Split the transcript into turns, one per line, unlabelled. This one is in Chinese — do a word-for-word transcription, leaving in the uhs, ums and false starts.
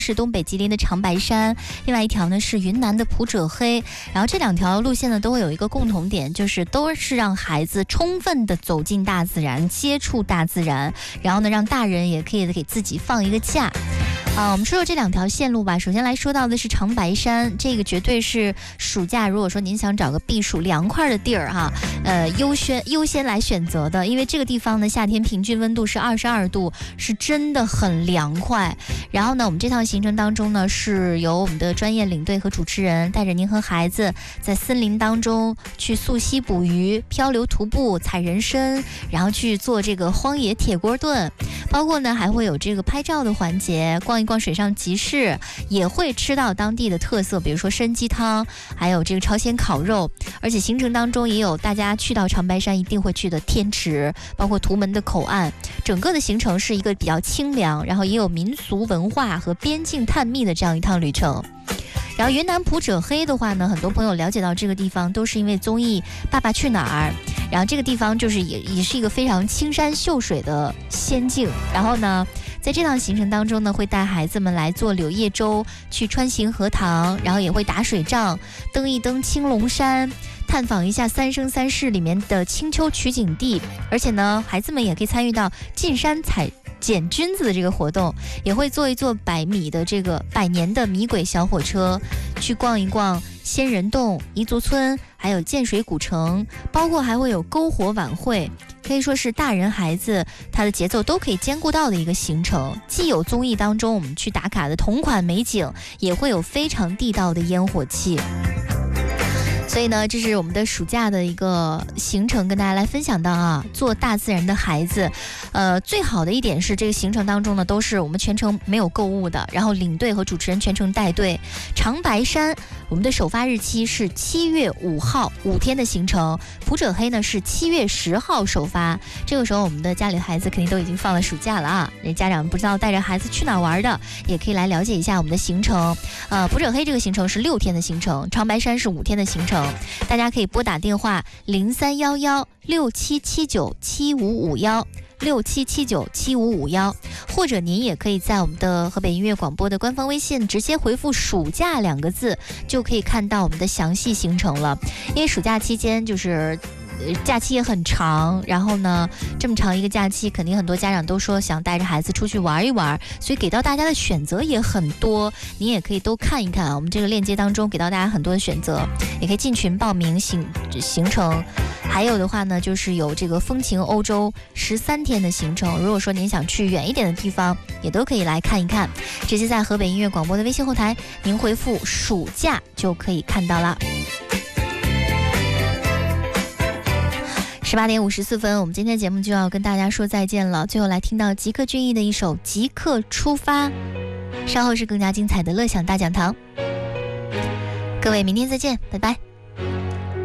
是东北吉林的长白山，另外一条呢是云南的普者黑。然后这两条路线呢都会有一个共同点，就是都是让孩子充分的走进大自然，接触大自然，然后呢让大人也可以给自己放一个假。啊，我们说说这两条线路吧。首先来说到的是长白山，这个绝对是暑假如果说您想找个避暑凉快的地儿哈，呃，优先优先来选择的，因为这个地方呢夏天平均温度是二十二度，是真的很凉快。然后呢，我们这趟行程当中呢，是由我们的专业领队和主持人带着您和孩子在森林当中去溯溪捕鱼、漂流徒步、踩人参，然后去做这个荒野铁锅炖，包括呢还会有这个拍照的环节，逛一逛水上集市，也会吃到当地的特色，比如说参鸡汤，还有这个朝鲜烤肉。而且行程当中也有大家去到长白山一定会去的天池，包括图门的口岸。整个的行程是一个比较清凉，然后也有民俗文化和边境探秘的这样一趟旅程。然后云南普者黑的话呢，很多朋友了解到这个地方都是因为综艺《爸爸去哪儿》，然后这个地方就是也也是一个非常青山秀水的仙境。然后呢，在这趟行程当中呢，会带孩子们来做柳叶舟，去穿行荷塘，然后也会打水仗，登一登青龙山，探访一下三生三世里面的青丘取景地。而且呢，孩子们也可以参与到进山采捡菌子的这个活动，也会坐一坐百米的这个百年的米轨小火车，去逛一逛仙人洞、彝族村，还有建水古城，包括还会有篝火晚会，可以说是大人孩子它的节奏都可以兼顾到的一个行程。既有综艺当中我们去打卡的同款美景，也会有非常地道的烟火气。所以呢，这是我们的暑假的一个行程，跟大家来分享到啊，做大自然的孩子，呃，最好的一点是这个行程当中呢，都是我们全程没有购物的，然后领队和主持人全程带队。长白山我们的首发日期是七月五号，五天的行程；普者黑呢是七月十号首发。这个时候我们的家里的孩子肯定都已经放了暑假了啊，那家长不知道带着孩子去哪玩的，也可以来了解一下我们的行程。呃，普者黑这个行程是六天的行程，长白山是五天的行程。大家可以拨打电话零三幺幺六七七九七五五幺六七七九七五五幺，或者您也可以在我们的河北音乐广播的官方微信直接回复暑假两个字，就可以看到我们的详细行程了。因为暑假期间就是假期也很长，然后呢这么长一个假期，肯定很多家长都说想带着孩子出去玩一玩，所以给到大家的选择也很多，您也可以都看一看啊，我们这个链接当中给到大家很多的选择，也可以进群报名行行程。还有的话呢，就是有这个风情欧洲十三天的行程，如果说您想去远一点的地方，也都可以来看一看，直接在河北音乐广播的微信后台您回复暑假就可以看到了。十八点五十四分，我们今天节目就要跟大家说再见了。最后来听到吉克隽逸的一首《即刻出发》，稍后是更加精彩的乐享大讲堂。各位，明天再见，拜拜。